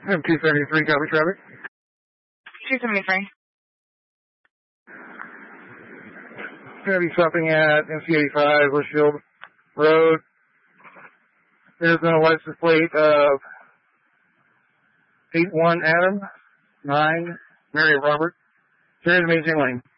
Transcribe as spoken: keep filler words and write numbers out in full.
M two seventy-three, copy traffic. two seventy-three. Going to be stopping at M C eighty-five, Litchfield Road. There's been a license plate of eight one Adam, nine Mary Robert. Turn to Main Lane.